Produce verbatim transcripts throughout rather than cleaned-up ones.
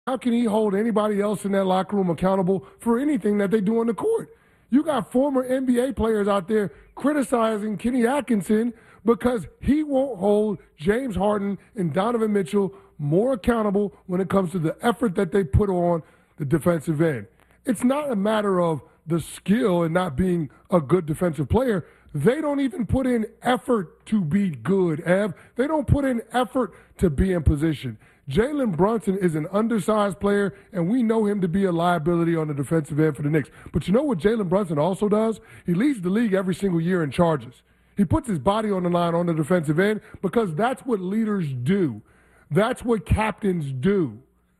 How can he hold anybody else in that locker room accountable for anything that they do on the court? You got former N B A players out there criticizing Kenny Atkinson because he won't hold James Harden and Donovan Mitchell more accountable when it comes to the effort that they put on the defensive end. It's not a matter of the skill and not being a good defensive player. They don't even put in effort to be good, Ev. They don't put in effort to be in position. Jalen Brunson is an undersized player, and we know him to be a liability on the defensive end for the Knicks. But you know what Jalen Brunson also does? He leads the league every single year in charges. He puts his body on the line on the defensive end because that's what leaders do. That's what captains do.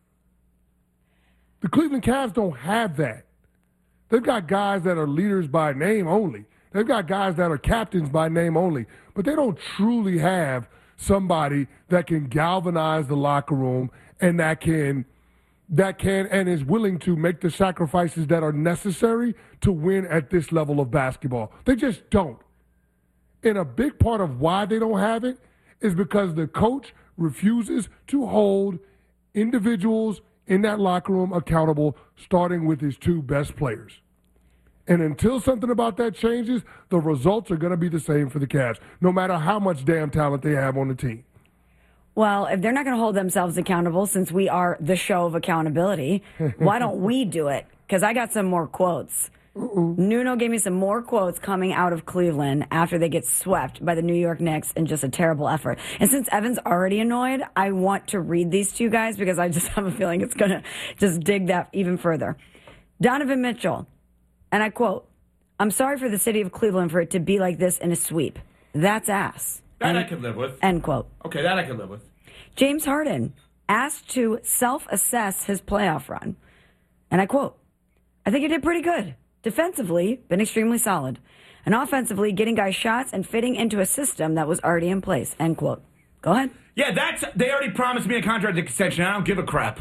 The Cleveland Cavs don't have that. They've got guys that are leaders by name only. They've got guys that are captains by name only. But they don't truly have somebody that can galvanize the locker room and that can that can and is willing to make the sacrifices that are necessary to win at this level of basketball. They just don't. And a big part of why they don't have it is because the coach refuses to hold individuals in that locker room accountable, starting with his two best players. And until something about that changes, the results are going to be the same for the Cavs, no matter how much damn talent they have on the team. Well, if they're not going to hold themselves accountable, since we are the show of accountability, why don't we do it? Because I got some more quotes. Uh-uh. Nuno gave me some more quotes coming out of Cleveland after they get swept by the New York Knicks in just a terrible effort. And since Evan's already annoyed, I want to read these to you guys because I just have a feeling it's going to just dig that even further. Donovan Mitchell. And I quote, "I'm sorry for the city of Cleveland for it to be like this in a sweep. That's ass." That end, I could live with. End quote. Okay, that I could live with. James Harden asked to self-assess his playoff run. And I quote, "I think he did pretty good. Defensively, been extremely solid. And offensively, getting guys shots and fitting into a system that was already in place." End quote. Go ahead. Yeah, that's they already promised me a contract extension. I don't give a crap.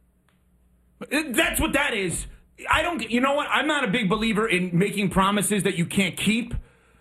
That's what that is. I don't, you know what? I'm not a big believer in making promises that you can't keep.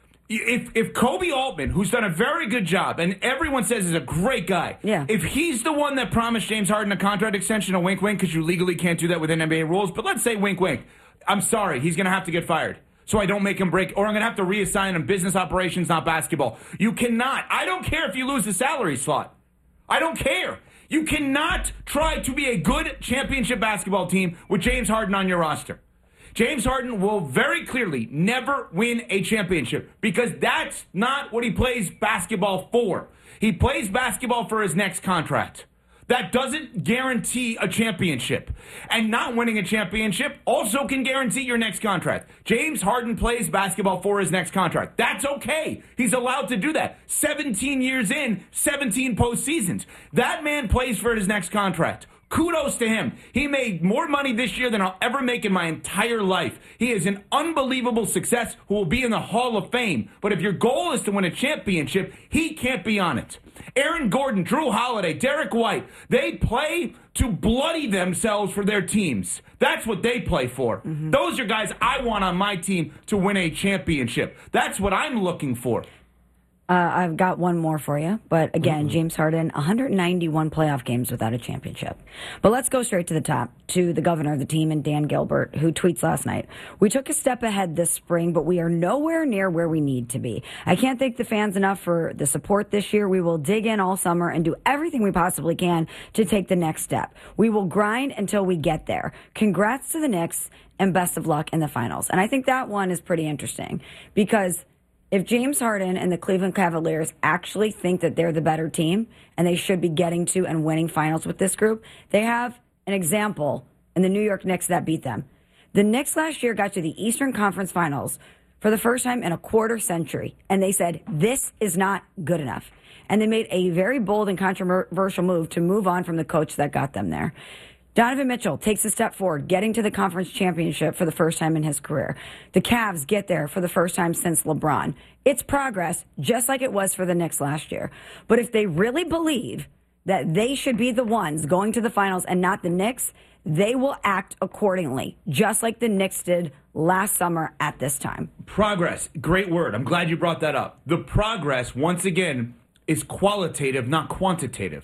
If if Kobe Altman, who's done a very good job, and everyone says is a great guy, yeah. if he's the one that promised James Harden a contract extension, a wink wink, because you legally can't do that within N B A rules, but let's say wink wink, I'm sorry, he's going to have to get fired. So I don't make him break, or I'm going to have to reassign him business operations, not basketball. You cannot. I don't care if you lose the salary slot. I don't care. You cannot try to be a good championship basketball team with James Harden on your roster. James Harden will very clearly never win a championship because that's not what he plays basketball for. He plays basketball for his next contract. That doesn't guarantee a championship. And not winning a championship also can guarantee your next contract. James Harden plays basketball for his next contract. That's okay. He's allowed to do that. seventeen years in, seventeen postseasons. That man plays for his next contract. Kudos to him. He made more money this year than I'll ever make in my entire life. He is an unbelievable success who will be in the Hall of Fame. But if your goal is to win a championship, he can't be on it. Aaron Gordon, Drew Holiday, Derek White, they play to bloody themselves for their teams. That's what they play for. Mm-hmm. Those are guys I want on my team to win a championship. That's what I'm looking for. Uh, I've got one more for you. But again, mm-hmm. James Harden, one hundred ninety-one playoff games without a championship. But let's go straight to the top, to the governor of the team and Dan Gilbert, who tweets last night. "We took a step ahead this spring, but we are nowhere near where we need to be. I can't thank the fans enough for the support this year. We will dig in all summer and do everything we possibly can to take the next step. We will grind until we get there. Congrats to the Knicks and best of luck in the finals." And I think that one is pretty interesting because if James Harden and the Cleveland Cavaliers actually think that they're the better team and they should be getting to and winning finals with this group, they have an example in the New York Knicks that beat them. The Knicks last year got to the Eastern Conference Finals for the first time in a quarter century, and they said, this is not good enough. And they made a very bold and controversial move to move on from the coach that got them there. Donovan Mitchell takes a step forward, getting to the conference championship for the first time in his career. The Cavs get there for the first time since LeBron. It's progress, just like it was for the Knicks last year. But if they really believe that they should be the ones going to the finals and not the Knicks, they will act accordingly, just like the Knicks did last summer at this time. Progress, great word. I'm glad you brought that up. The progress, once again, is qualitative, not quantitative.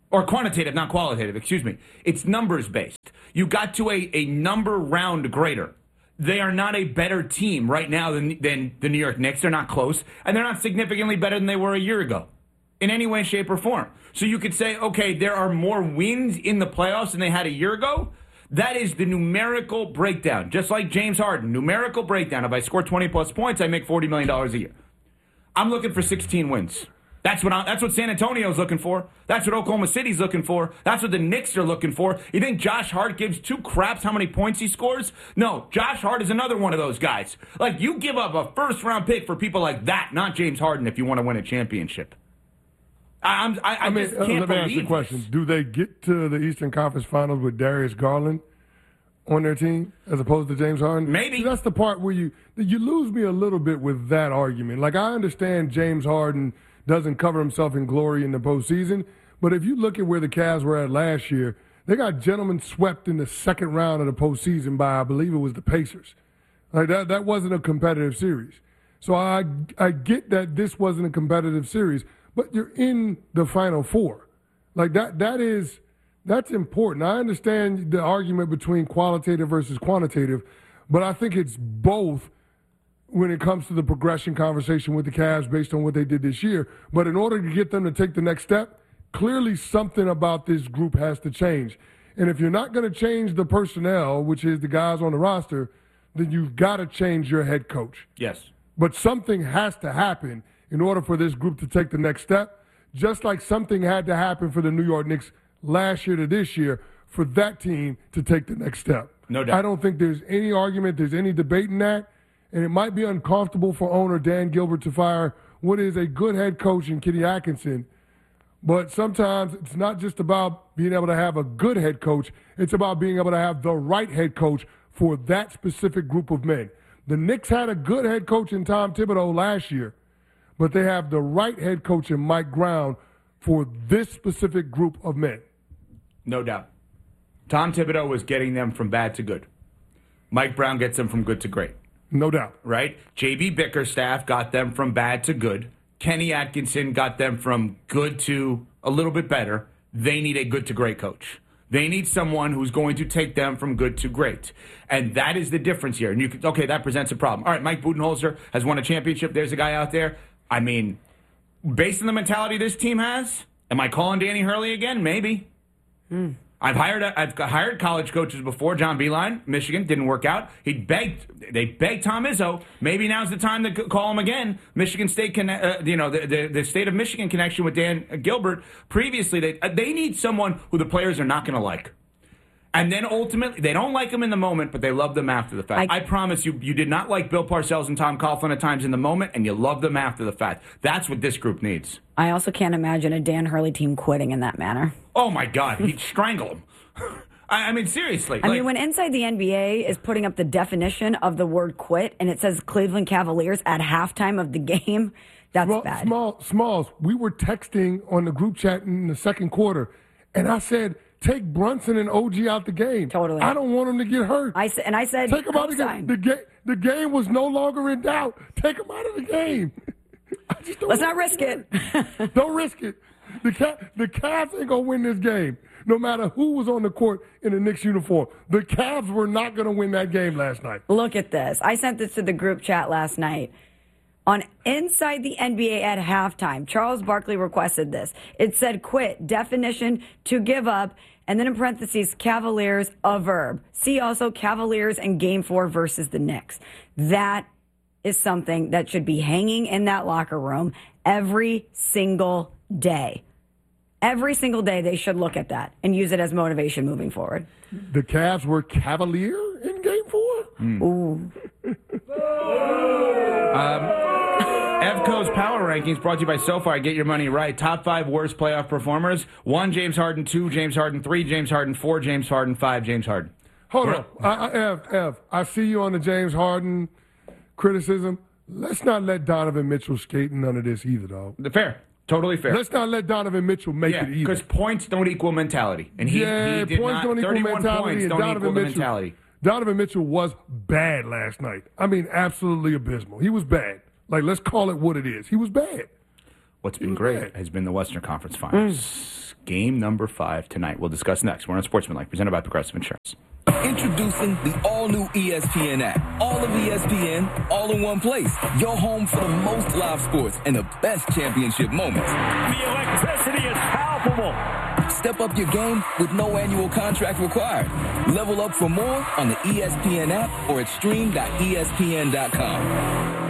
Or quantitative, not qualitative, excuse me. It's numbers-based. You got to a, a number round greater. They are not a better team right now than, than the New York Knicks. They're not close. And they're not significantly better than they were a year ago in any way, shape, or form. So you could say, okay, there are more wins in the playoffs than they had a year ago. That is the numerical breakdown. Just like James Harden, numerical breakdown. If I score twenty-plus points, I make forty million dollars a year. I'm looking for sixteen wins. That's what I, that's what San Antonio's looking for. That's what Oklahoma City's looking for. That's what the Knicks are looking for. You think Josh Hart gives two craps how many points he scores? No, Josh Hart is another one of those guys. Like, you give up a first-round pick for people like that, not James Harden, if you want to win a championship. I, I'm, I, I, I mean, just can't let me ask you a question. Do they get to the Eastern Conference Finals with Darius Garland on their team as opposed to James Harden? Maybe. See, that's the part where you you lose me a little bit with that argument. Like, I understand James Harden doesn't cover himself in glory in the postseason, but if you look at where the Cavs were at last year, they got gentlemen swept in the second round of the postseason by, I believe it was the Pacers. Like, that that wasn't a competitive series. So I I get that this wasn't a competitive series, but you're in the Final Four. Like, that that is that's important. I understand the argument between qualitative versus quantitative, but I think it's both when it comes to the progression conversation with the Cavs based on what they did this year. But in order to get them to take the next step, clearly something about this group has to change. And if you're not going to change the personnel, which is the guys on the roster, then you've got to change your head coach. Yes. But something has to happen in order for this group to take the next step, just like something had to happen for the New York Knicks last year to this year for that team to take the next step. No doubt. I don't think there's any argument, there's any debate in that. And it might be uncomfortable for owner Dan Gilbert to fire what is a good head coach in Kenny Atkinson. But sometimes it's not just about being able to have a good head coach. It's about being able to have the right head coach for that specific group of men. The Knicks had a good head coach in Tom Thibodeau last year, but they have the right head coach in Mike Brown for this specific group of men. No doubt. Tom Thibodeau was getting them from bad to good. Mike Brown gets them from good to great. No doubt. Right? J B Bickerstaff got them from bad to good. Kenny Atkinson got them from good to a little bit better. They need a good to great coach. They need someone who's going to take them from good to great. And that is the difference here. And you could, okay, that presents a problem. All right, Mike Budenholzer has won a championship. There's a guy out there. I mean, based on the mentality this team has, am I calling Danny Hurley again? Maybe. Hmm. I've hired I've hired college coaches before. John Beilein, Michigan, didn't work out. He begged they begged Tom Izzo. Maybe now's the time to call him again. Michigan State, can, uh, you know, the, the the state of Michigan connection with Dan Gilbert. Previously, they they need someone who the players are not going to like. And then ultimately, they don't like him in the moment, but they love them after the fact. I, I promise you, you did not like Bill Parcells and Tom Coughlin at times in the moment, and you love them after the fact. That's what this group needs. I also can't imagine a Dan Hurley team quitting in that manner. Oh, my God. He'd strangle him. I, I mean, seriously. I like, mean, when Inside the N B A is putting up the definition of the word quit, and it says Cleveland Cavaliers at halftime of the game, that's well, bad. Small, Smalls, we were texting on the group chat in the second quarter, and I said, take Brunson and O G out the game. Totally. I don't want them to get hurt. I said, and I said, take them out of the game. The, ga- the game was no longer in doubt. Take them out of the game. I just don't Let's not risk it. Don't risk it. The Ca- the Cavs ain't gonna win this game, no matter who was on the court in the Knicks uniform. The Cavs were not gonna win that game last night. Look at this. I sent this to the group chat last night. On Inside the N B A at halftime, Charles Barkley requested this. It said quit, definition, to give up, and then in parentheses, Cavaliers, a verb. See also Cavaliers and Game four versus the Knicks. That is something that should be hanging in that locker room every single day. Every single day they should look at that and use it as motivation moving forward. The Cavs were Cavalier in Game four? Mm. Ooh. um... Evco's Power Rankings brought to you by SoFi. Get your money right. Top five worst playoff performers. One, James Harden. Two, James Harden. Three, James Harden. Four, James Harden. Five, James Harden. Hold on. I, I, Ev, Ev, I see you on the James Harden criticism. Let's not let Donovan Mitchell skate in none of this either, dog. Fair. Totally fair. Let's not let Donovan Mitchell make yeah, it either. Because points don't equal mentality. And he, yeah, he did points not, don't equal mentality. Points and don't Donovan equal the Mitchell, mentality. Donovan Mitchell was bad last night. I mean, absolutely abysmal. He was bad. Like, let's call it what it is. He was bad. What's been great bad. has been the Western Conference Finals. Mm. game number five tonight. We'll discuss next. We're on Sportsmanlike, presented by Progressive Insurance. Introducing the all-new E S P N app. All of E S P N, all in one place. Your home for the most live sports and the best championship moments. The electricity is palpable. Step up your game with no annual contract required. Level up for more on the E S P N app or at stream dot E S P N dot com.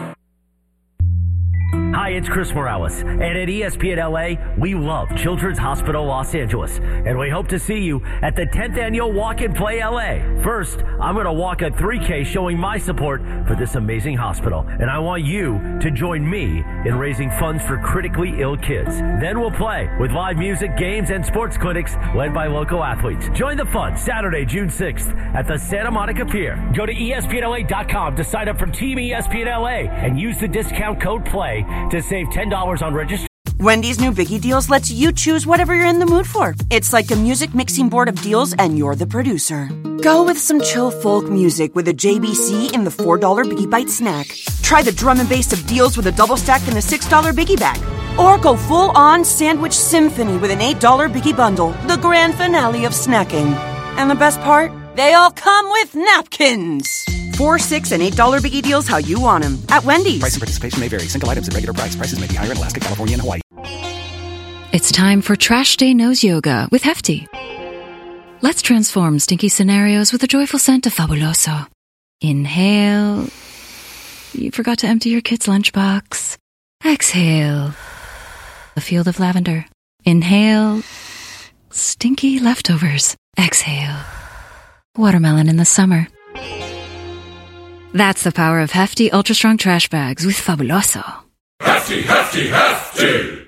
Hi, it's Chris Morales, and at E S P N L A, we love Children's Hospital Los Angeles, and we hope to see you at the tenth Annual Walk and Play L A. First, I'm going to walk a three K showing my support for this amazing hospital, and I want you to join me in raising funds for critically ill kids. Then we'll play with live music, games, and sports clinics led by local athletes. Join the fun Saturday, June sixth at the Santa Monica Pier. Go to E S P N L A dot com to sign up for Team E S P N L A and use the discount code PLAY to save ten dollars on registration. Wendy's new Biggie Deals lets you choose whatever you're in the mood for. It's like a music mixing board of deals, and you're the producer. Go with some chill folk music with a J B C in the four dollar Biggie Bite snack. Try the drum and bass of deals with a double stack in the six dollar Biggie Bag. Or go full-on sandwich symphony with an eight dollar Biggie Bundle, the grand finale of snacking. And the best part? They all come with napkins. Four, six, and eight dollar Biggie Deals how you want them at Wendy's. Price and participation may vary. Single items at regular price. Prices may be higher in Alaska, California, and Hawaii. It's time for Trash Day Nose Yoga with Hefty. Let's transform stinky scenarios with the joyful scent of Fabuloso. Inhale. You forgot to empty your kid's lunchbox. Exhale. A field of lavender. Inhale. Stinky leftovers. Exhale. Watermelon in the summer. That's the power of Hefty Ultra Strong Trash Bags with Fabuloso. Hefty, Hefty, Hefty!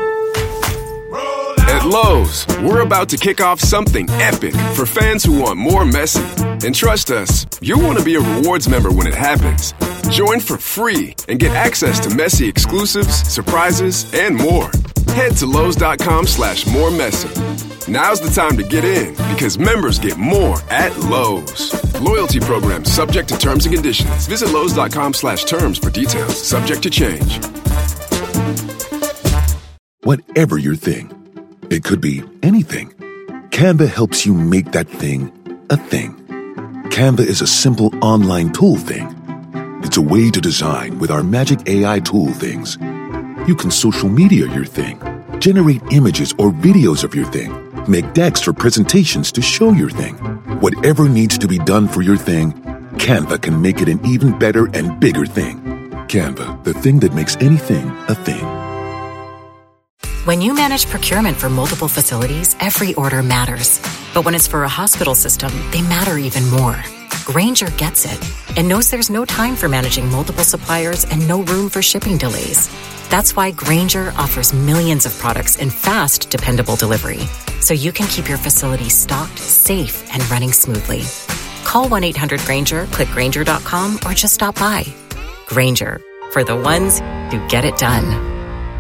At Lowe's, we're about to kick off something epic for fans who want more Messi. And trust us, you'll want to be a rewards member when it happens. Join for free and get access to Messi exclusives, surprises, and more. Head to Lowe's.com slash more Messi. Now's the time to get in because members get more at Lowe's. Loyalty program subject to terms and conditions. Visit Lowe's.com slash terms for details. Subject to change. Whatever your thing, it could be anything. Canva helps you make that thing a thing. Canva is a simple online tool thing. It's a way to design with our magic A I tool things. You can social media your thing, generate images or videos of your thing, make decks for presentations to show your thing. Whatever needs to be done for your thing, Canva can make it an even better and bigger thing. Canva, the thing that makes anything a thing. When you manage procurement for multiple facilities, every order matters. But when it's for a hospital system, they matter even more. Grainger gets it and knows there's no time for managing multiple suppliers and no room for shipping delays. That's why Grainger offers millions of products in fast, dependable delivery, so you can keep your facility stocked, safe, and running smoothly. Call one eight hundred Grainger, click Grainger dot com, or just stop by. Grainger, for the ones who get it done.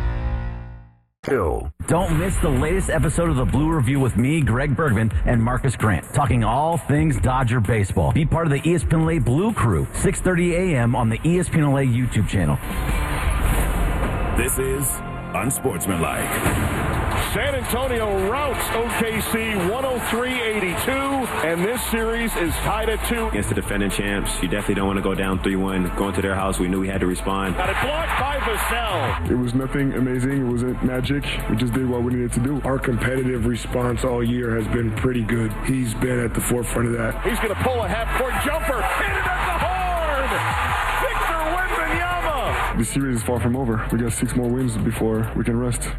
Don't miss the latest episode of The Blue Review with me, Greg Bergman, and Marcus Grant, talking all things Dodger baseball. Be part of the E S P N L A Blue Crew, six thirty a.m. on the E S P N L A YouTube channel. This is Unsportsmanlike. San Antonio routs O K C one oh three eighty-two, and this series is tied at two. Against the defending champs, you definitely don't want to go down three one. Going to their house, we knew we had to respond. Got it blocked by Vassell. It was nothing amazing. It wasn't magic. We just did what we needed to do. Our competitive response all year has been pretty good. He's been at the forefront of that. He's going to pull a half-court jumper. Hit it at the horn. Victor Wembanyama. The series is far from over. We got six more wins before we can rest.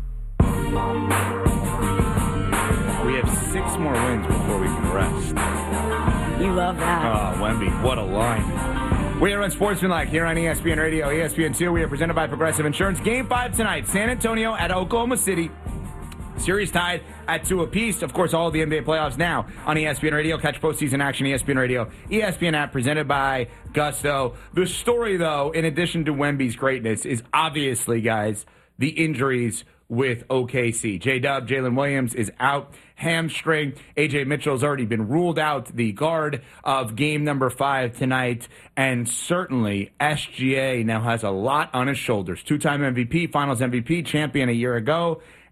We have six more wins before we can rest. You love that. Oh, Wemby, what a line. We are on Sportsmanlike here on E S P N Radio, E S P N two. We are presented by Progressive Insurance. Game five tonight, San Antonio at Oklahoma City. Series tied at two apiece. Of course, all of the N B A playoffs now on E S P N Radio. Catch postseason action, E S P N Radio, E S P N app, presented by Gusto. The story, though, in addition to Wemby's greatness, is obviously, guys, the injuries with O K C. J-Dub, Jalen Williams is out, hamstring. A J Mitchell's already been ruled out, the guard of game number five tonight. And certainly S G A now has a lot on his shoulders. Two-time M V P, Finals M V P, champion a year ago.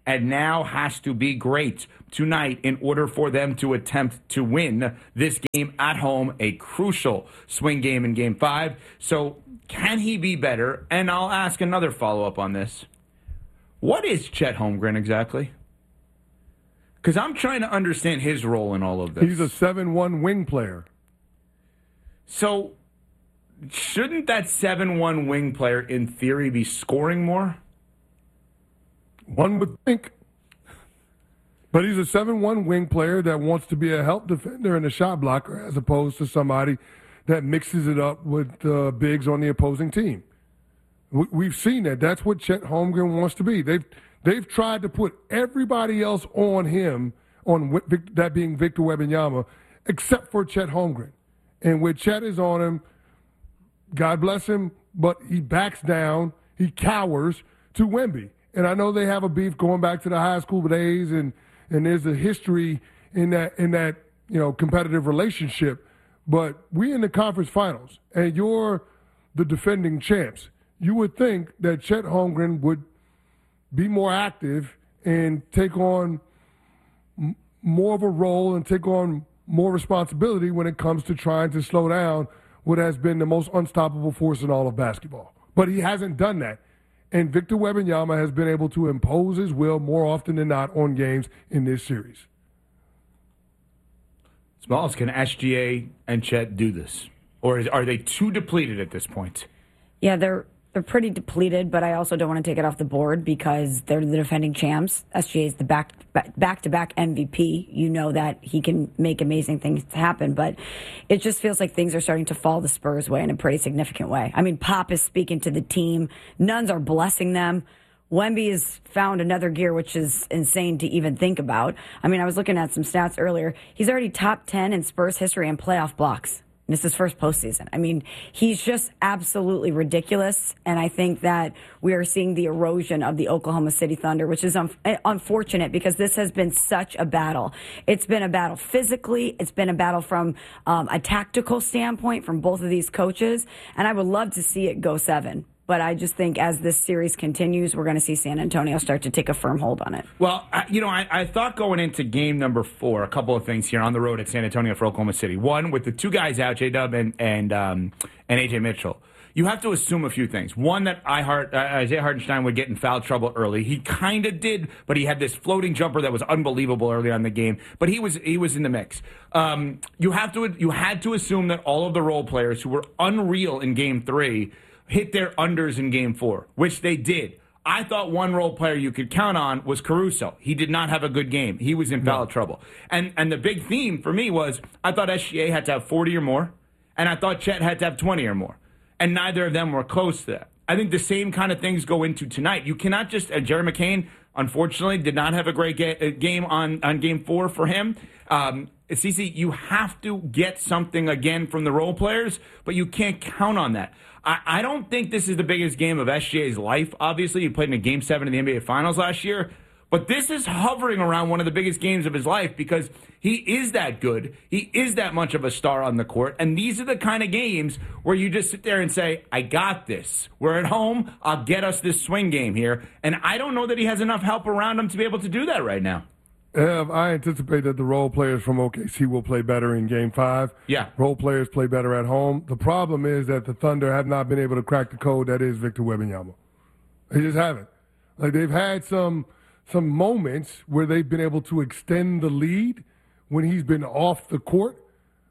and now has to be great tonight in order for them to attempt to win this game at home, a crucial swing game in Game five. So can he be better? And I'll ask another follow-up on this. What is Chet Holmgren exactly? Because I'm trying to understand his role in all of this. He's a seven one wing player. So shouldn't that seven one wing player, in theory, be scoring more? One would think. But he's a seven one wing player that wants to be a help defender and a shot blocker as opposed to somebody that mixes it up with uh, bigs on the opposing team. We, we've seen that. That's what Chet Holmgren wants to be. They've they've tried to put everybody else on him, on Vic, that being Victor Wembanyama, except for Chet Holmgren. And when Chet is on him, God bless him, but he backs down, he cowers to Wemby. And I know they have a beef going back to the high school days, and, and there's a history in that in that you know competitive relationship. But we in the conference finals, and you're the defending champs. You would think that Chet Holmgren would be more active and take on m- more of a role and take on more responsibility when it comes to trying to slow down what has been the most unstoppable force in all of basketball. But he hasn't done that. And Victor Wembanyama has been able to impose his will more often than not on games in this series. Smalls, can S G A and Chet do this? Or is, are they too depleted at this point? Yeah, they're they're pretty depleted, but I also don't want to take it off the board because they're the defending champs. S G A is the back, back-to-back M V P. You know that he can make amazing things happen, but it just feels like things are starting to fall the Spurs' way in a pretty significant way. I mean, Pop is speaking to the team. Nuns are blessing them. Wemby has found another gear, which is insane to even think about. I mean, I was looking at some stats earlier. He's already top ten in Spurs history in playoff blocks. This is his first postseason. I mean, he's just absolutely ridiculous, and I think that we are seeing the erosion of the Oklahoma City Thunder, which is un- unfortunate because this has been such a battle. It's been a battle physically. It's been a battle from um, a tactical standpoint from both of these coaches, and I would love to see it go seven. But I just think as this series continues, we're going to see San Antonio start to take a firm hold on it. Well, I, you know, I, I thought going into game number four, a couple of things here on the road at San Antonio for Oklahoma City. One, with the two guys out, J-Dub and and, um, and A J Mitchell, you have to assume a few things. One, that I Hart, uh, Isaiah Hartenstein would get in foul trouble early. He kind of did, but he had this floating jumper that was unbelievable early on in the game. But he was he was in the mix. Um, you have to you had to assume that all of the role players who were unreal in game three hit their unders in game four, which they did. I thought one role player you could count on was Caruso. He did not have a good game. He was in foul no. trouble. And and the big theme for me was I thought S G A had to have forty or more, and I thought Chet had to have twenty or more. And neither of them were close to that. I think the same kind of things go into tonight. You cannot just, uh, Jerry McCain, unfortunately, did not have a great ga- game on, on game four for him. Um, Cece, you have to get something again from the role players, but you can't count on that. I, I don't think this is the biggest game of S G A's life. Obviously, he played in a game seven in the N B A Finals last year, but this is hovering around one of the biggest games of his life because he is that good. He is that much of a star on the court, and these are the kind of games where you just sit there and say, I got this. We're at home. I'll get us this swing game here, and I don't know that he has enough help around him to be able to do that right now. Ev, I anticipate that the role players from O K C will play better in Game five. Yeah. Role players play better at home. The problem is that the Thunder have not been able to crack the code that is Victor Wembanyama. They just haven't. Like, they've had some some moments where they've been able to extend the lead when he's been off the court,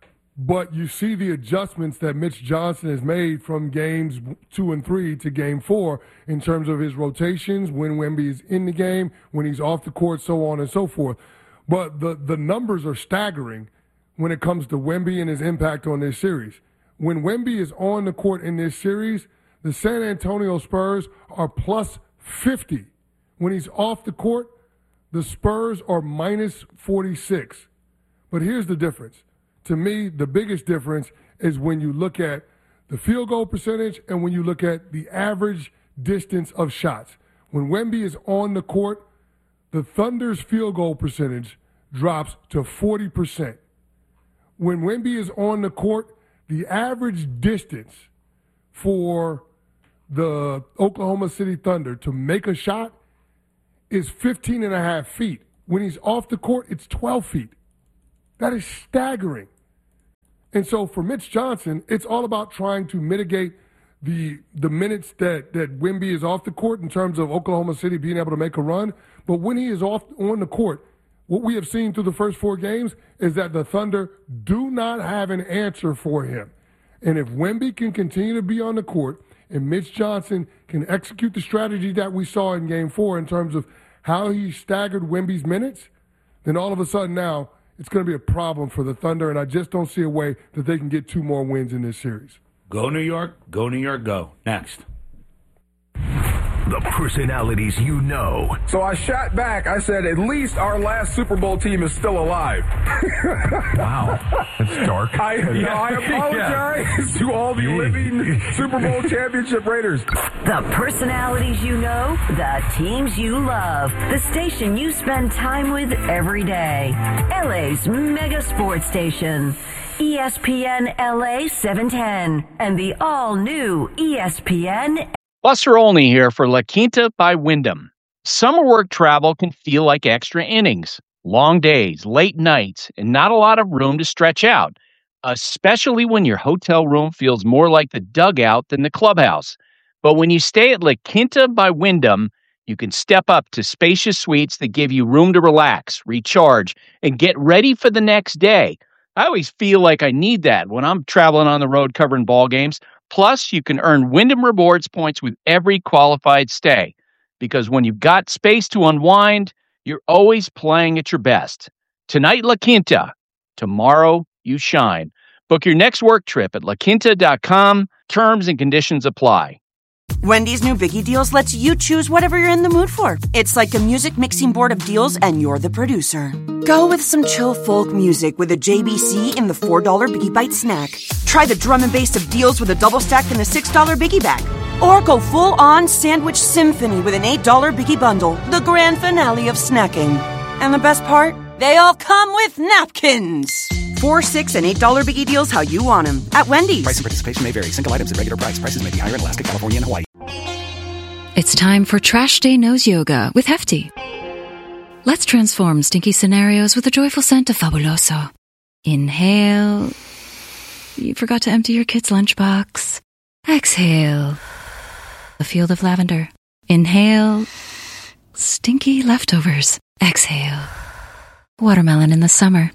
but you see the adjustments that Mitch Johnson has made from games two and three to game four in terms of his rotations, when Wemby is in the game, when he's off the court, so on and so forth. But the, the numbers are staggering when it comes to Wemby and his impact on this series. When Wemby is on the court in this series, the San Antonio Spurs are plus fifty. When he's off the court, the Spurs are minus forty-six. But here's the difference. To me, the biggest difference is when you look at the field goal percentage and when you look at the average distance of shots. When Wemby is on the court, the Thunder's field goal percentage drops to forty percent. When Wemby is on the court, the average distance for the Oklahoma City Thunder to make a shot is fifteen and a half feet. When he's off the court, it's twelve feet. That is staggering. And so for Mitch Johnson, it's all about trying to mitigate the the minutes that, that Wemby is off the court in terms of Oklahoma City being able to make a run. But when he is off on the court, what we have seen through the first four games is that the Thunder do not have an answer for him. And if Wemby can continue to be on the court and Mitch Johnson can execute the strategy that we saw in game four in terms of how he staggered Wemby's minutes, then all of a sudden now it's going to be a problem for the Thunder, and I just don't see a way that they can get two more wins in this series. Go New York, go New York, go. Next. The personalities you know. So I shot back. I said, at least our last Super Bowl team is still alive. Wow. That's dark. I, you know, I apologize yeah. to all the living Super Bowl championship Raiders. The personalities you know, the teams you love, the station you spend time with every day. L A's mega sports station. E S P N L A seven ten and the all-new E S P N. Buster Olney here for La Quinta by Wyndham. Summer work travel can feel like extra innings. Long days, late nights, and not a lot of room to stretch out, especially when your hotel room feels more like the dugout than the clubhouse. But when you stay at La Quinta by Wyndham, you can step up to spacious suites that give you room to relax, recharge, and get ready for the next day. I always feel like I need that when I'm traveling on the road covering ball games. Plus, you can earn Wyndham Rewards points with every qualified stay. Because when you've got space to unwind, you're always playing at your best. Tonight, La Quinta. Tomorrow, you shine. Book your next work trip at la quinta dot com. Terms and conditions apply. Wendy's new Biggie Deals lets you choose whatever you're in the mood for. It's like a music mixing board of deals, and you're the producer. Go with some chill folk music with a J B C in the four dollar Biggie Bite snack. Try the drum and bass of deals with a double stack in the six dollar Biggie Bag. Or go full-on sandwich symphony with an eight dollar Biggie Bundle, the grand finale of snacking. And the best part? They all come with napkins. Four, six, and eight dollar Biggie Deals how you want them at Wendy's. Price and participation may vary. Single items at regular price. Prices may be higher in Alaska, California, and Hawaii. It's time for Trash Day Nose Yoga with Hefty. Let's transform stinky scenarios with a joyful scent of Fabuloso. Inhale. You forgot to empty your kid's lunchbox. Exhale. A field of lavender. Inhale. Stinky leftovers. Exhale. Watermelon in the summer.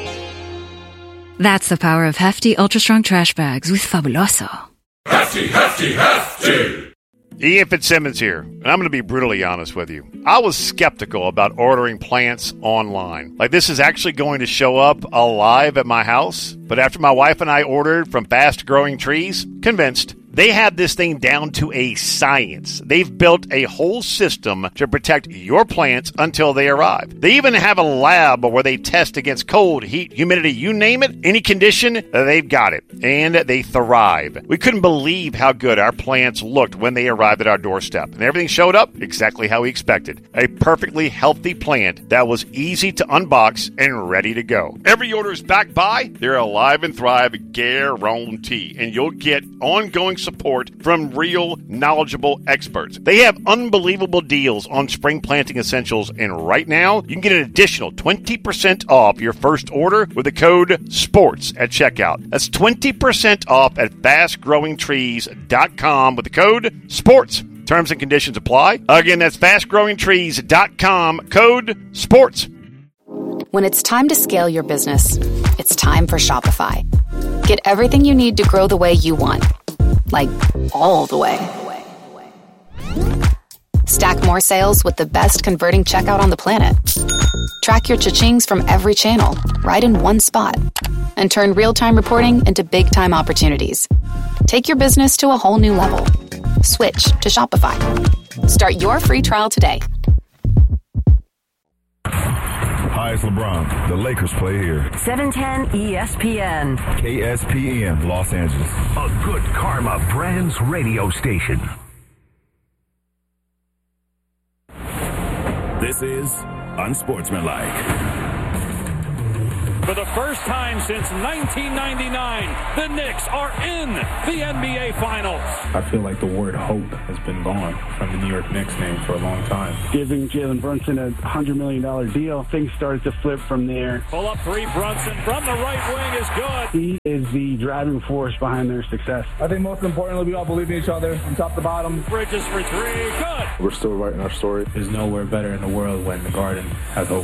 That's the power of Hefty Ultra Strong Trash Bags with Fabuloso. Hefty, hefty, hefty! Ian Fitzsimmons here, and I'm going to be brutally honest with you. I was skeptical about ordering plants online. Like, this is actually going to show up alive at my house. But after my wife and I ordered from Fast Growing Trees, convinced. They have this thing down to a science. They've built a whole system to protect your plants until they arrive. They even have a lab where they test against cold, heat, humidity, you name it, any condition, they've got it. And they thrive. We couldn't believe how good our plants looked when they arrived at our doorstep. And everything showed up exactly how we expected. A perfectly healthy plant that was easy to unbox and ready to go. Every order is backed by their Alive and Thrive guarantee. And you'll get ongoing support from real, knowledgeable experts. They have unbelievable deals on spring planting essentials, and right now, you can get an additional twenty percent off your first order with the code SPORTS at checkout. That's twenty percent off at fast growing trees dot com with the code SPORTS. Terms and conditions apply. Again, that's fast growing trees dot com, code SPORTS. When it's time to scale your business, it's time for Shopify. Get everything you need to grow the way you want. Like, all the way. Stack more sales with the best converting checkout on the planet. Track your cha-chings from every channel, right in one spot. And turn real-time reporting into big-time opportunities. Take your business to a whole new level. Switch to Shopify. Start your free trial today. Hi, it's LeBron. The Lakers play here. seven ten E S P N. K S P N, Los Angeles. A Good Karma Brands radio station. This is Unsportsmanlike. For the first time since nineteen ninety-nine, the Knicks are in the N B A Finals. I feel like the word hope has been gone from the New York Knicks name for a long time. Giving Jalen Brunson a one hundred million dollars deal, things started to flip from there. Pull up three, Brunson from the right wing is good. He is the driving force behind their success. I think most importantly, we all believe in each other from top to bottom. Bridges for three, good. We're still writing our story. There's nowhere better in the world when the Garden has hope.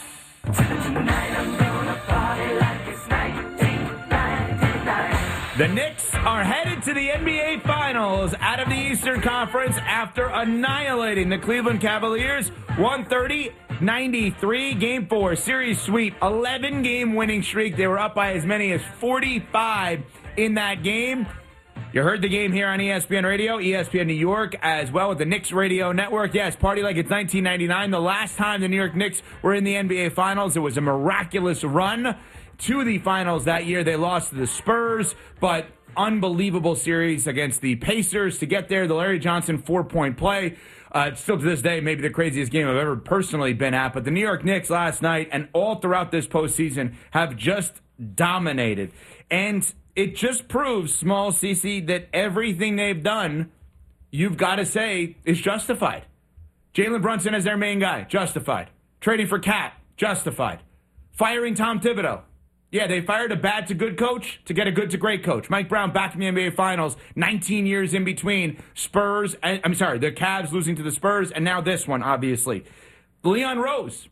The Knicks are headed to the N B A Finals out of the Eastern Conference after annihilating the Cleveland Cavaliers one thirty ninety-three. Game four, series sweep, eleven-game winning streak. They were up by as many as forty-five in that game. You heard the game here on E S P N Radio, E S P N New York, as well with the Knicks Radio Network. Yes, party like it's nineteen ninety-nine. The last time the New York Knicks were in the N B A Finals, it was a miraculous run to the finals that year. They lost to the Spurs, but unbelievable series against the Pacers to get there. The Larry Johnson four-point play. Uh, still to this day, maybe the craziest game I've ever personally been at. But the New York Knicks last night and all throughout this postseason have just dominated. And it just proves, small C C, that everything they've done, you've got to say, is justified. Jalen Brunson as their main guy, justified. Trading for Cat, justified. Firing Tom Thibodeau. Yeah, they fired a bad to good coach to get a good to great coach. Mike Brown back in the N B A Finals, nineteen years in between. Spurs, and, I'm sorry, the Cavs losing to the Spurs, and now this one, obviously. Leon Rose,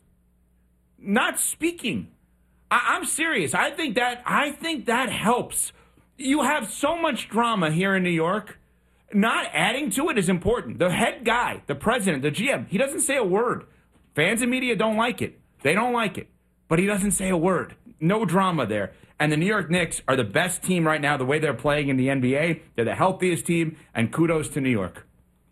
not speaking. I, I'm serious. I think that I think that helps. You have so much drama here in New York. Not adding to it is important. The head guy, the president, the G M, he doesn't say a word. Fans and media don't like it. They don't like it. But he doesn't say a word. No drama there. And the New York Knicks are the best team right now, the way they're playing in the N B A. They're the healthiest team, and kudos to New York.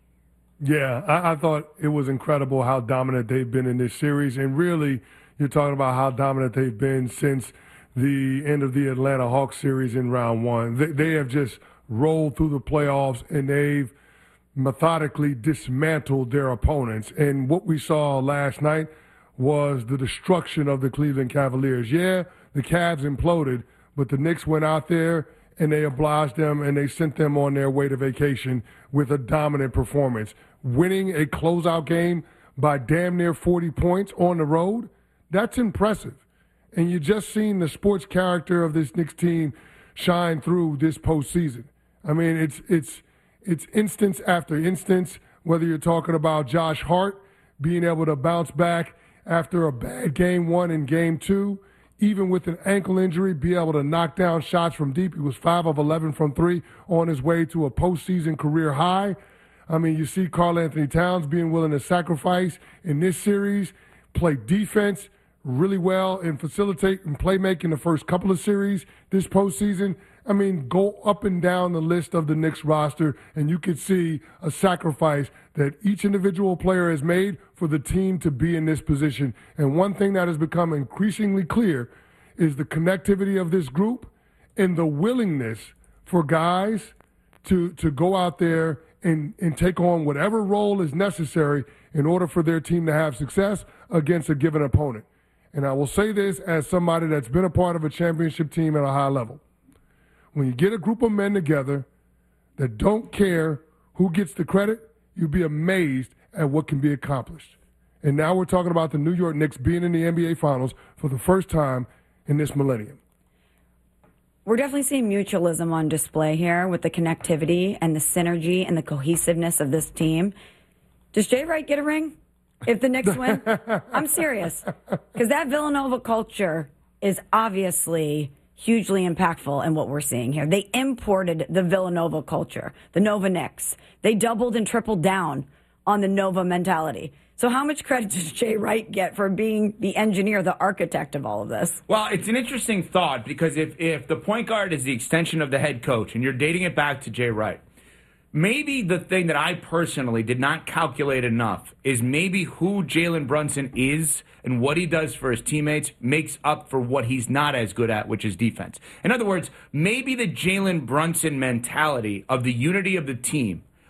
Yeah, I, I thought it was incredible how dominant they've been in this series. And really, you're talking about how dominant they've been since the end of the Atlanta Hawks series in round one. They, they have just rolled through the playoffs, and they've methodically dismantled their opponents. And what we saw last night was the destruction of the Cleveland Cavaliers. Yeah, the Cavs imploded, but the Knicks went out there and they obliged them and they sent them on their way to vacation with a dominant performance. Winning a closeout game by damn near forty points on the road, that's impressive. And you just seen the sports character of this Knicks team shine through this postseason. I mean, it's it's it's instance after instance, whether you're talking about Josh Hart being able to bounce back after a bad game one and game two, even with an ankle injury, be able to knock down shots from deep. He was five of eleven from three on his way to a postseason career high. I mean, you see Karl Anthony Towns being willing to sacrifice in this series, play defense really well, and facilitate and playmaking the first couple of series this postseason. I mean, go up and down the list of the Knicks roster, and you could see a sacrifice that each individual player has made for the team to be in this position. And one thing that has become increasingly clear is the connectivity of this group and the willingness for guys to, to go out there and, and take on whatever role is necessary in order for their team to have success against a given opponent. And I will say this as somebody that's been a part of a championship team at a high level. When you get a group of men together that don't care who gets the credit, you'll be amazed at what can be accomplished. And now we're talking about the New York Knicks being in the N B A Finals for the first time in this millennium. We're definitely seeing mutualism on display here with the connectivity and the synergy and the cohesiveness of this team. Does Jay Wright get a ring if the Knicks win? I'm serious. Because that Villanova culture is obviously hugely impactful in what we're seeing here. They imported the Villanova culture, the Nova Knicks. They doubled and tripled down on the Nova mentality. So how much credit does Jay Wright get for being the engineer, the architect of all of this? Well, it's an interesting thought because if, if the point guard is the extension of the head coach and you're dating it back to Jay Wright, maybe the thing that I personally did not calculate enough is maybe who Jalen Brunson is and what he does for his teammates makes up for what he's not as good at, which is defense. In other words, maybe the Jalen Brunson mentality of the unity of the team,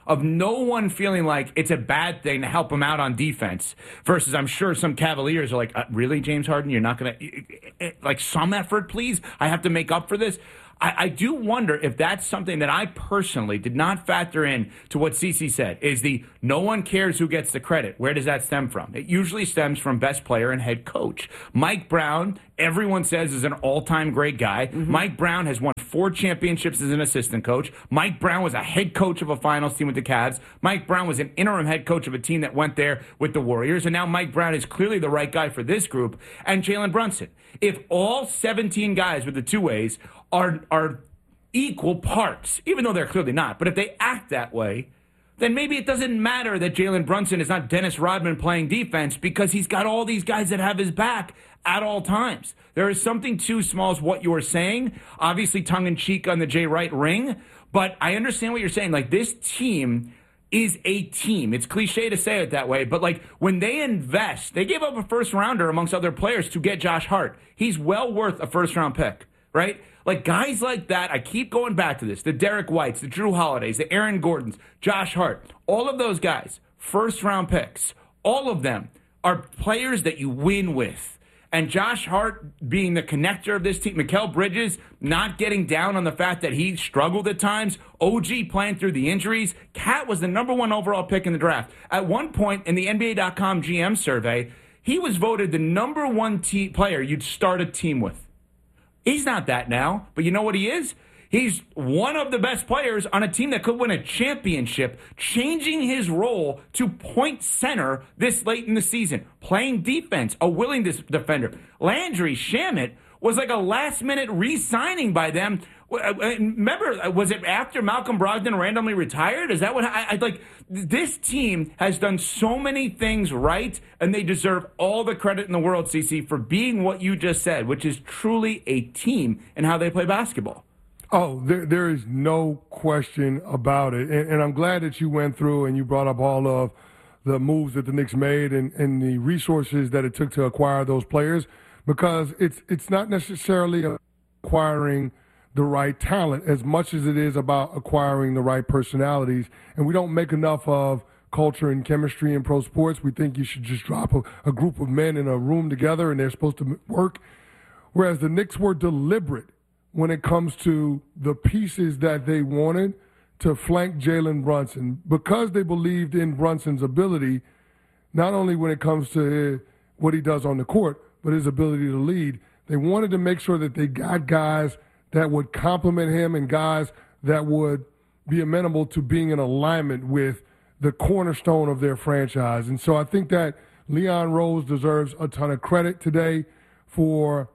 of no one feeling like it's a bad thing to help him out on defense versus I'm sure some Cavaliers are like, uh, really, James Harden? You're not going to, like, some effort, please? I have to make up for this? I, I do wonder if that's something that I personally did not factor in to what Cece said, is the no one cares who gets the credit. Where does that stem from? It usually stems from best player and head coach. Mike Brown, everyone says, is an all-time great guy. Mm-hmm. Mike Brown has won four championships as an assistant coach. Mike Brown was a head coach of a finals team with the Cavs. Mike Brown was an interim head coach of a team that went there with the Warriors. And now Mike Brown is clearly the right guy for this group. And Jalen Brunson. If all seventeen guys with the two-ways are are equal parts, even though they're clearly not, but if they act that way, then maybe it doesn't matter that Jalen Brunson is not Dennis Rodman playing defense because he's got all these guys that have his back at all times. There is something too small as what you are saying, obviously tongue-in-cheek on the Jay Wright ring, but I understand what you're saying. Like, this team is a team. It's cliche to say it that way, but like when they invest, they gave up a first rounder amongst other players to get Josh Hart. He's well worth a first round pick, right? Like guys like that, I keep going back to this, the Derek Whites, the Drew Holidays, the Aaron Gordons, Josh Hart, all of those guys, first round picks, all of them are players that you win with. And Josh Hart being the connector of this team, Mikal Bridges not getting down on the fact that he struggled at times, O G playing through the injuries. Cat was the number one overall pick in the draft. At one point in the N B A dot com G M survey, he was voted the number one te- player you'd start a team with. He's not that now, but you know what he is? He's one of the best players on a team that could win a championship, changing his role to point center this late in the season, playing defense, a willing dis- defender. Landry Shamet was like a last-minute re-signing by them. Remember, was it after Malcolm Brogdon randomly retired? Is that what I, I like? This team has done so many things right, and they deserve all the credit in the world, CeCe, for being what you just said, which is truly a team in how they play basketball. Oh, there, there is no question about it. And, and I'm glad that you went through and you brought up all of the moves that the Knicks made and, and the resources that it took to acquire those players, because it's it's not necessarily acquiring the right talent as much as it is about acquiring the right personalities. And we don't make enough of culture and chemistry in pro sports. We think you should just drop a, a group of men in a room together and they're supposed to work, whereas the Knicks were deliberate when it comes to the pieces that they wanted to flank Jalen Brunson, because they believed in Brunson's ability, not only when it comes to what he does on the court, but his ability to lead. They wanted to make sure that they got guys that would complement him and guys that would be amenable to being in alignment with the cornerstone of their franchise. And so I think that Leon Rose deserves a ton of credit today for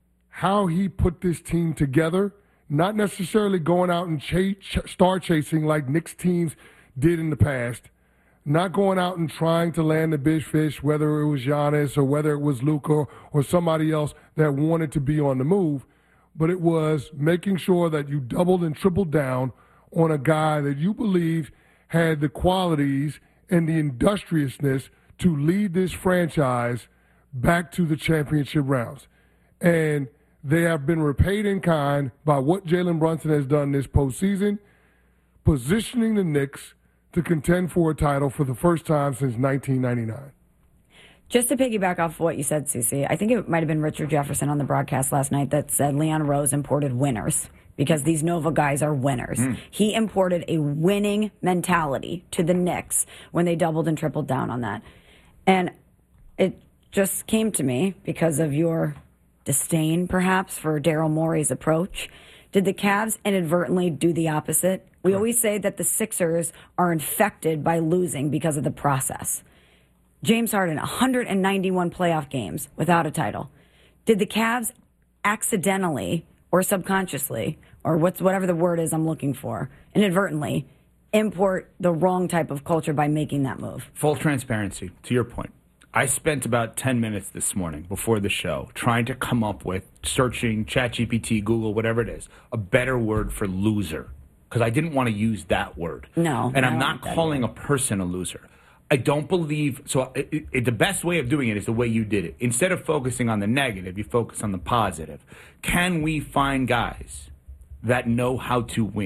how he put this team together, not necessarily going out and ch- ch- star chasing like Knicks teams did in the past, not going out and trying to land the big fish, whether it was Giannis or whether it was Luka or somebody else that wanted to be on the move, but it was making sure that you doubled and tripled down on a guy that you believe had the qualities and the industriousness to lead this franchise back to the championship rounds. And they have been repaid in kind by what Jalen Brunson has done this postseason, positioning the Knicks to contend for a title for the first time since nineteen ninety-nine. Just to piggyback off what you said, Cece, I think it might have been Richard Jefferson on the broadcast last night that said Leon Rose imported winners because these Nova guys are winners. Mm. He imported a winning mentality to the Knicks when they doubled and tripled down on that. And it just came to me because of your disdain, perhaps, for Daryl Morey's approach. Did the Cavs inadvertently do the opposite? We Correct. always say that the Sixers are infected by losing because of the process. James Harden, one hundred ninety-one playoff games without a title. Did the Cavs accidentally or subconsciously, or what's whatever the word is I'm looking for, inadvertently, import the wrong type of culture by making that move? Full transparency, to your point. I spent about ten minutes this morning before the show trying to come up with, searching ChatGPT, Google, whatever it is, a better word for loser. Because I didn't want to use that word. No. And I'm not calling a person a loser. I don't believe, so it, it, the best way of doing it is the way you did it. Instead of focusing on the negative, you focus on the positive. Can we find guys that know how to win?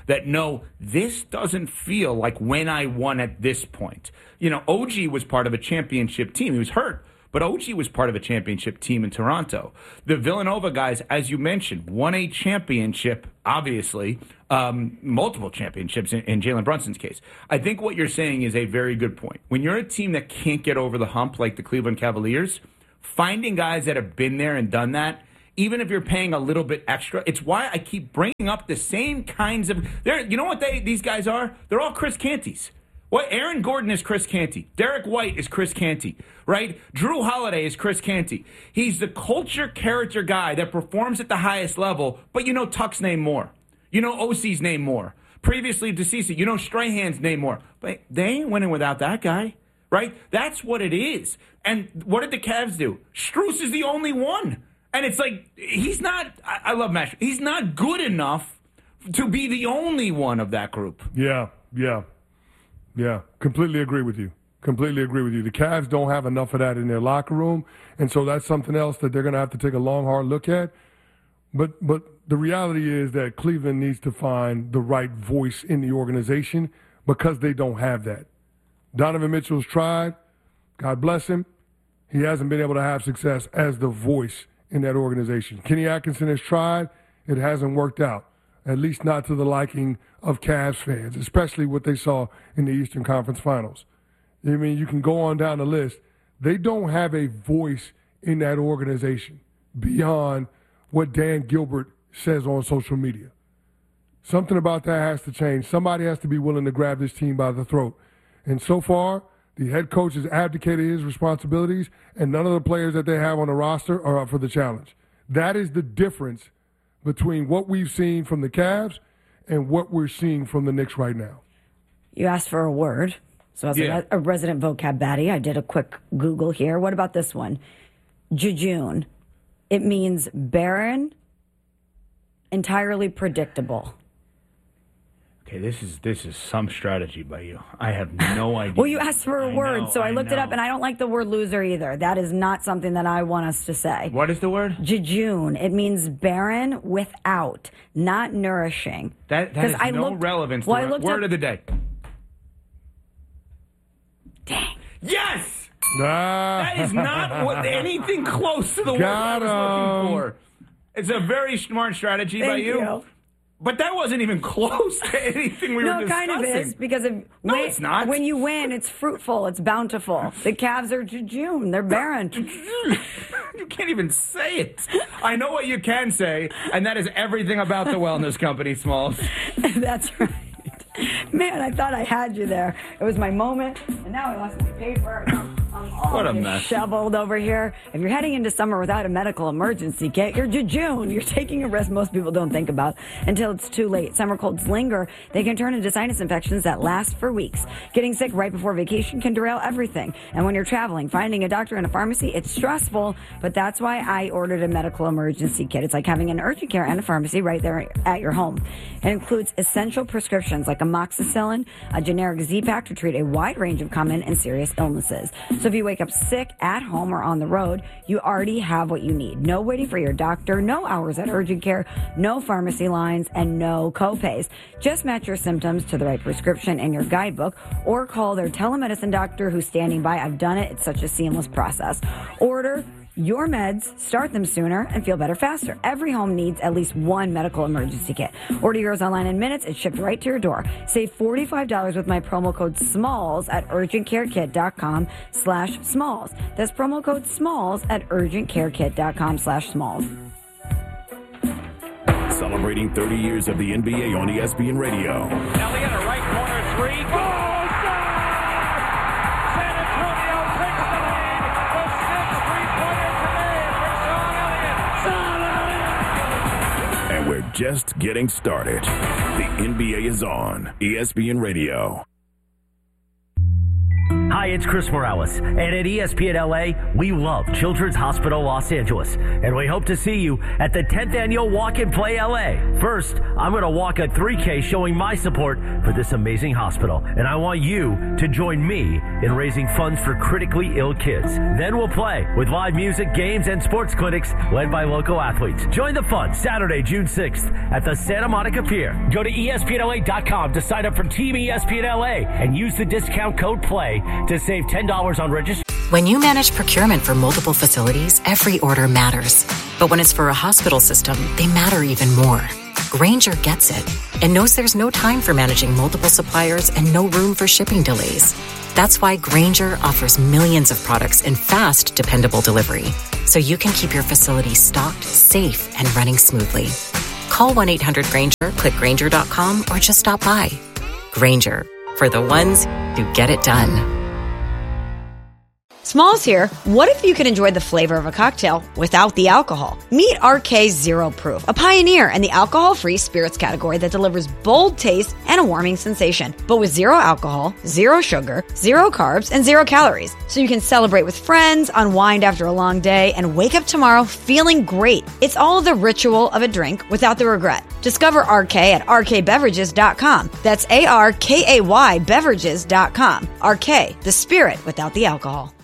that know this doesn't feel like when I won at this point. You know, O G was part of a championship team. He was hurt, but O G was part of a championship team in Toronto. The Villanova guys, as you mentioned, won a championship, obviously, um, multiple championships in, in Jalen Brunson's case. I think what you're saying is a very good point. When you're a team that can't get over the hump like the Cleveland Cavaliers, finding guys that have been there and done that, even if you're paying a little bit extra, it's why I keep bringing up the same kinds of. You know what they these guys are? They're all Chris Canty's. What Aaron Gordon is Chris Canty. Derek White is Chris Canty, right? Drew Holiday is Chris Canty. He's the culture character guy that performs at the highest level, but you know Tuck's name more. You know O C's name more. Previously to CeCe, you know Strahan's name more. But they ain't winning without that guy, right? That's what it is. And what did the Cavs do? Strus is the only one. And it's like, he's not, I, I love Mash, he's not good enough to be the only one of that group. Yeah, yeah, yeah. Completely agree with you. Completely agree with you. The Cavs don't have enough of that in their locker room, and so that's something else that they're going to have to take a long, hard look at. But but the reality is that Cleveland needs to find the right voice in the organization because they don't have that. Donovan Mitchell's tried. God bless him. He hasn't been able to have success as the voice in that organization. Kenny Atkinson has tried. It hasn't worked out, at least not to the liking of Cavs fans, especially what they saw in the Eastern Conference Finals. I mean, you can go on down the list. They don't have a voice in that organization beyond what Dan Gilbert says on social media. Something about that has to change. Somebody has to be willing to grab this team by the throat. And so far, the head coach has abdicated his responsibilities, and none of the players that they have on the roster are up for the challenge. That is the difference between what we've seen from the Cavs and what we're seeing from the Knicks right now. You asked for a word. So as Yeah. a, a resident vocab baddie, I did a quick Google here. What about this one? Jejune. It means barren, entirely predictable. Okay, this is this is some strategy by you. I have no idea. Well, you asked for a I word, know, so I, I looked it up, know. and I don't like the word loser either. That is not something that I want us to say. What is the word? Jejune. It means barren, without, not nourishing. That, that 'Cause has I no looked- relevance well, I to looked word up- of the day. Dang. Yes! Ah. That is not what, anything close to the word Got I was him. looking for. It's a very smart strategy by Thank you. you. But that wasn't even close to anything we no, were it discussing. kind of is because of No, when, it's not. when you win, it's fruitful, it's bountiful. The Cavs are jejune, they're barren. You can't even say it. I know what you can say, and that is everything about the wellness company, Smalls. That's right. Man, I thought I had you there. It was my moment, and now I lost my paper. I'm all What a mess. disheveled over here. If you're heading into summer without a medical emergency kit, you're jejune. You're taking a risk most people don't think about until it's too late. Summer colds linger. They can turn into sinus infections that last for weeks. Getting sick right before vacation can derail everything. And when you're traveling, finding a doctor in a pharmacy, it's stressful, but that's why I ordered a medical emergency kit. It's like having an urgent care and a pharmacy right there at your home. It includes essential prescriptions like amoxicillin, a generic Z-Pack to treat a wide range of common and serious illnesses. So if you wake up sick at home or on the road, you already have what you need. No waiting for your doctor, no hours at urgent care, no pharmacy lines, and no copays. Just match your symptoms to the right prescription in your guidebook or call their telemedicine doctor who's standing by. I've done it. It's such a seamless process. Order your meds, start them sooner, and feel better faster. Every home needs at least one medical emergency kit. Order yours online in minutes. It's shipped right to your door. Save forty-five dollars with my promo code SMALLS at urgentcarekit.com slash SMALLS. That's promo code SMALLS at urgentcarekit.com slash SMALLS. Celebrating thirty years of the N B A on E S P N Radio. Elliott, a right corner three. Oh, San Antonio takes the lead. The fifth three-pointer today for Sean Elliott. And we're just getting started. The N B A is on E S P N Radio. Hi, it's Chris Morales, and at E S P N L A, we love Children's Hospital Los Angeles, and we hope to see you at the tenth Annual Walk and Play L A. First, I'm going to walk a three K showing my support for this amazing hospital, and I want you to join me in raising funds for critically ill kids. Then we'll play with live music, games, and sports clinics led by local athletes. Join the fun Saturday, June sixth at the Santa Monica Pier. Go to E S P N L A dot com to sign up for Team E S P N L A and use the discount code PLAY to save ten dollars on registration. When you manage procurement for multiple facilities, every order matters. But when it's for a hospital system, they matter even more. Grainger gets it and knows there's no time for managing multiple suppliers and no room for shipping delays. That's why Grainger offers millions of products in fast, dependable delivery, so you can keep your facility stocked, safe, and running smoothly. Call one eight hundred Grainger, click Grainger dot com, or just stop by. Grainger, for the ones who get it done. Smalls here. What if you could enjoy the flavor of a cocktail without the alcohol? Meet R K Zero Proof, a pioneer in the alcohol-free spirits category that delivers bold taste and a warming sensation, but with zero alcohol, zero sugar, zero carbs, and zero calories. So you can celebrate with friends, unwind after a long day, and wake up tomorrow feeling great. It's all the ritual of a drink without the regret. Discover R K at R K beverages dot com. That's A R K A Y beverages dot com. R K, the spirit without the alcohol.